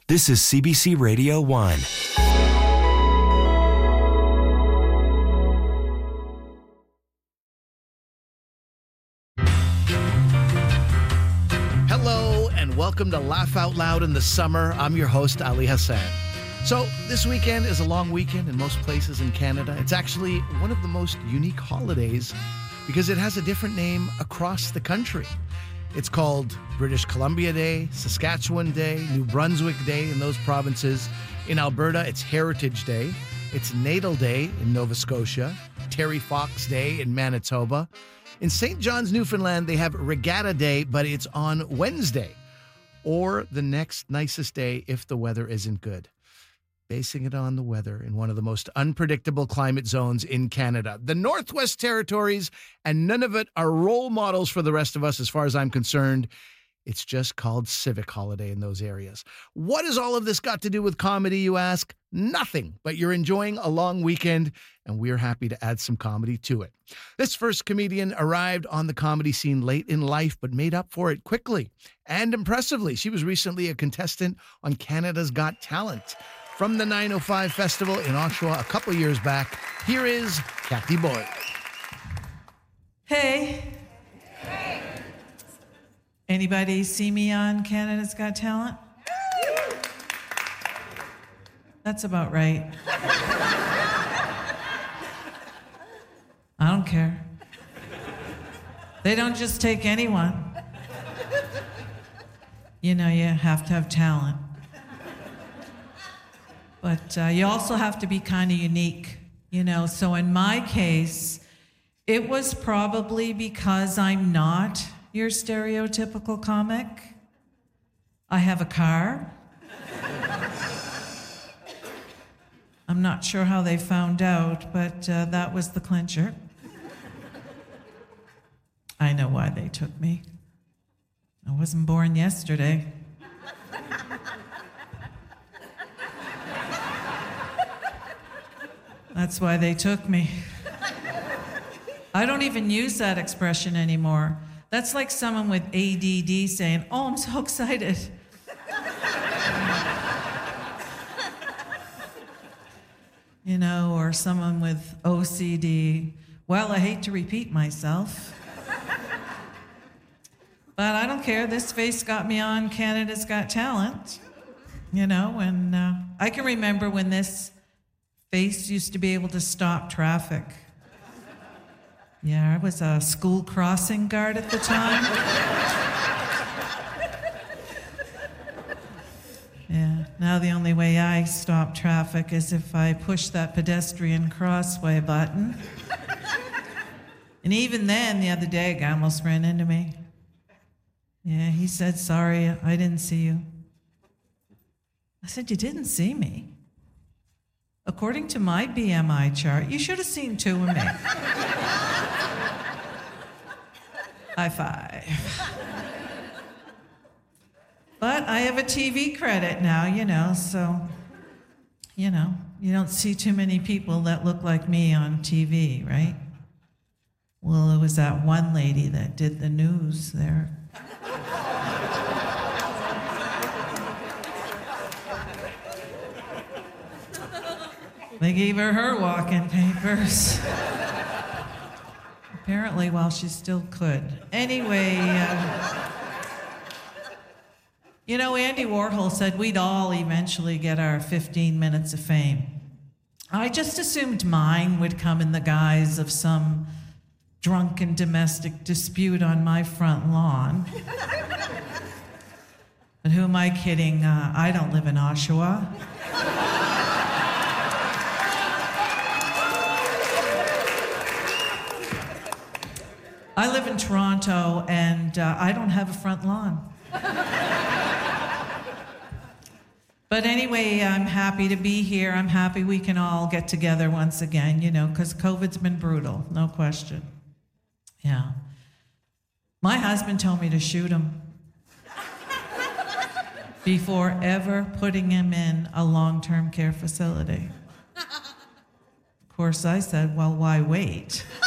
This is CBC Radio 1. Hello and welcome to Laugh Out Loud in the Summer. I'm your host, Ali Hassan. So this weekend is a long weekend in most places in Canada. It's actually one of the most unique holidays because it has a different name across the country. It's called British Columbia Day, Saskatchewan Day, New Brunswick Day in those provinces. In Alberta, it's Heritage Day. It's Natal Day in Nova Scotia, Terry Fox Day in Manitoba. In St. John's, Newfoundland, they have Regatta Day, but it's on Wednesday, or the next nicest day if the weather isn't good. Basing it on the weather in one of the most unpredictable climate zones in Canada, the Northwest Territories, and none of it are role models for the rest of us as far as I'm concerned. It's just called Civic Holiday in those areas. What has all of this got to do with comedy, you ask? Nothing, but you're enjoying a long weekend, and we're happy to add some comedy to it. This first comedian arrived on the comedy scene late in life, but made up for it quickly and impressively. She was recently a contestant on Canada's Got Talent. From the 905 Festival in Oshawa a couple years back, here is Kathy Boyd. Hey. Anybody see me on Canada's Got Talent? That's about right. I don't care. They don't just take anyone. You know, you have to have talent. But you also have to be kind of unique, you know. So in my case, it was probably because I'm not your stereotypical comic. I have a car. I'm not sure how they found out, but that was the clincher. I know why they took me. I wasn't born yesterday. That's why they took me. I don't even use that expression anymore. That's like someone with ADD saying, "Oh, I'm so excited." You know, or someone with OCD. Well, I hate to repeat myself. But I don't care. This face got me on Canada's Got Talent. You know, and I can remember when this face used to be able to stop traffic. Yeah, I was a school crossing guard at the time. Yeah, now the only way I stop traffic is if I push that pedestrian crossway button. And even then, the other day, a guy almost ran into me. Yeah, he said, "Sorry, I didn't see you." I said, "You didn't see me? According to my BMI chart, you should have seen two of me." High five. But I have a TV credit now, you know, so, you know, you don't see too many people that look like me on TV, right? Well, it was that one lady that did the news there. They gave her walking papers. Apparently, while she still could. Anyway, you know, Andy Warhol said we'd all eventually get our 15 minutes of fame. I just assumed mine would come in the guise of some drunken domestic dispute on my front lawn. But who am I kidding? I don't live in Oshawa. I live in Toronto, and I don't have a front lawn. But anyway, I'm happy to be here. I'm happy we can all get together once again, you know, because COVID's been brutal, no question. Yeah. My husband told me to shoot him before ever putting him in a long-term care facility. Of course, I said, well, why wait?